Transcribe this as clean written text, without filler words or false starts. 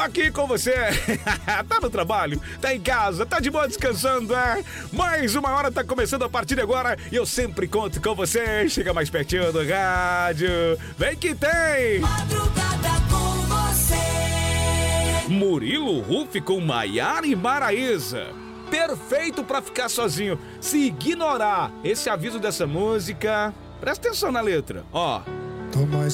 aqui com você. Tá no trabalho, tá em casa, tá de boa descansando, é? Mais uma hora tá começando a partir de agora e eu sempre conto com você. Chega mais pertinho do rádio. Vem que tem! Madrugada com você. Murilo Huff com Maiara e Maraísa. Perfeito pra ficar sozinho. Se ignorar esse aviso dessa música, presta atenção na letra, ó. Tô mais